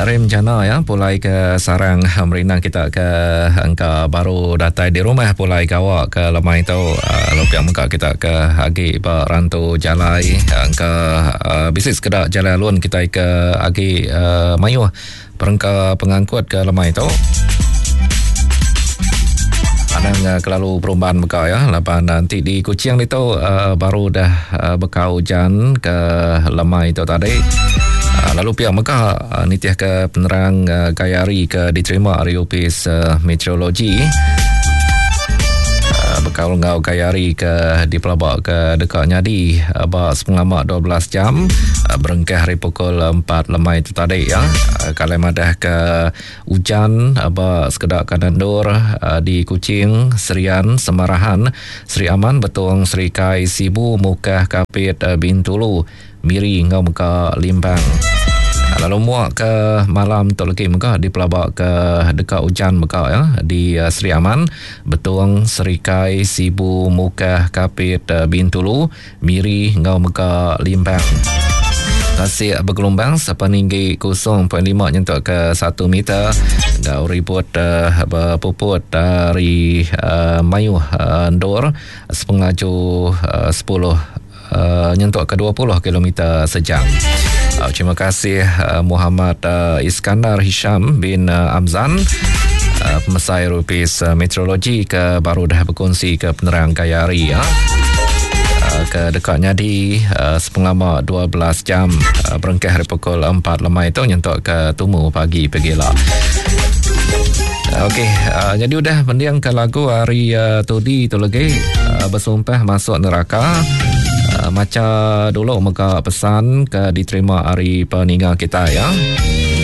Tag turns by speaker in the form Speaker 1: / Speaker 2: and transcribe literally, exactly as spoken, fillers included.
Speaker 1: hari rencana ya pulai ke sarang merinang kita ke angka baru datai di rumah pulai kawak ke lemai itu uh, lopiak muka kita ke agi ba rantu jalai angka uh, bisnis kedak jalan luan kita ke agi uh, mayu perangka pengangkut ke lemai itu adang uh, kelalu perubahan muka ya lapan nanti di Kuching itu uh, baru dah uh, bekau hujan ke lemai itu tadi. Lalu pihak Mekah uh, nitiah ke penerang uh, Kayari ke diterima dari Opis uh, Meteorologi uh, bekal ngau Kayari ke di pelabak ke dekat Nyadi uh, bak sepengalamak dua belas jam uh, berengkah dari pukul empat lemai itu tadi ya uh, kalau madah ke hujan uh, bak sekedar kanandur uh, di Kuching, Serian, Semarahan, Seri Aman, Betung, Seri Kai, Sibu, Mukah, Kapit, uh, Bintulu, Miri ngau muka Limbang. Lalu muak ke malam tu lagi muka di pelabak ke dekat hujan muka ya di uh, Seri Aman, Betung, Serikai, Sibu, Mukah, Kapit, uh, Bintulu, Miri ngau muka Limbang. Tasik bergelombang sepaninggi kosong perpuluhan lima nyentuk ke satu meter. Gau ribut uh, berpuput dari uh, Mayu uh, Ndor sepengaju uh, sepuluh Uh, nyentuk ke dua puluh kilometer sejam. Uh, terima kasih uh, Muhammad uh, Iskandar Hisham bin uh, Amzan, uh, pemesai Rupis uh, Meteorologi ke baru dah berkongsi ke penerang Kayari ya. Uh, ke dekatnya di uh, sepengalamak dua belas jam uh, berengkah dari pukul empat lemai itu nyentuk ke Tumu pagi pergilah. Okey, uh, jadi udah mendiangkan lagu hari uh, Tudi tu lagi uh, bersumpah masuk neraka. Uh, macam dulu muka pesan ke diterima hari peninggal kita ya.